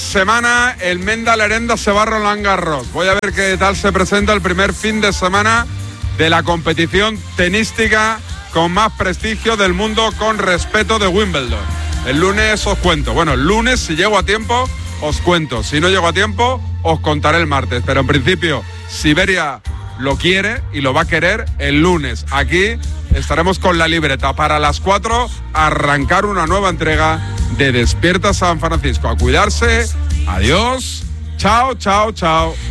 semana el Menda Lerenda se va a Roland Garros. Voy a ver qué tal se presenta el primer fin de semana de la competición tenística con más prestigio del mundo con respeto de Wimbledon. El lunes os cuento. Bueno, el lunes, si llego a tiempo, os cuento. Si no llego a tiempo, os contaré el martes. Pero en principio, Siberia lo quiere y lo va a querer el lunes. Aquí estaremos con la libreta para las 4 arrancar una nueva entrega de Despierta San Francisco. A cuidarse. Adiós. Chao, chao, chao.